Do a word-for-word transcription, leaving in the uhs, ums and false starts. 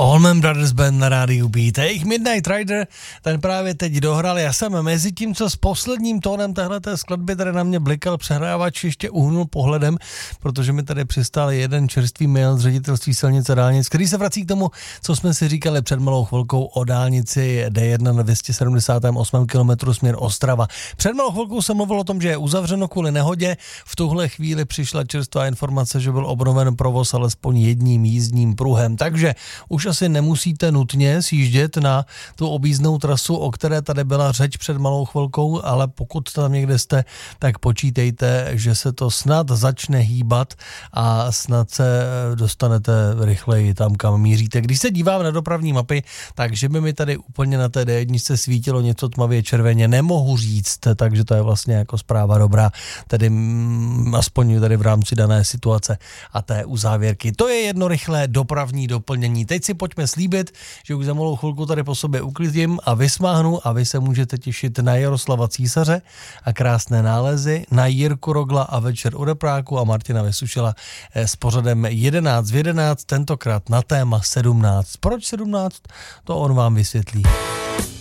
Allman Brothers Band na rádiu Beat. Jejich Midnight Rider, ten právě teď dohrál. Já jsem mezi tím, co s posledním tónem téhleté skladby tady na mě blikal přehrávač, ještě uhnul pohledem, protože mi tady přistál jeden čerstvý mail z ředitelství silnice dálnic, který se vrací k tomu, co jsme si říkali před malou chvilkou o dálnici D jedna na dvě stě sedmdesát osm kilometrů směr Ostrava. Před malou chvilkou jsem mluvil o tom, že je uzavřeno kvůli nehodě. V tuhle chvíli přišla čerstvá informace, že byl obnoven provoz alespoň jedním jízdním pruhem. Takže už asi nemusíte nutně sjíždět na tu objízdnou trasu, o které tady byla řeč před malou chvilkou, ale pokud tam někde jste, tak počítejte, že se to snad začne hýbat a snad se dostanete rychleji tam, kam míříte. Když se dívám na dopravní mapy, takže by mi tady úplně na té D jedna svítilo něco tmavě červeně, nemohu říct, takže to je vlastně jako zpráva dobrá, tedy mm, aspoň tady v rámci dané situace a té uzávěrky. To je jedno rychlé dopravní doplnění. Teď si pojďme slíbit, že už za malou chvilku tady po sobě uklidím a vysmáhnu a vy se můžete těšit na Jaroslava Císaře a krásné nálezy, na Jirku Rogla a Večer u repráku a Martina Vysušila s pořadem jedenáct v jedenáct, tentokrát na téma sedmnáct. Proč sedmnáct? To on vám vysvětlí.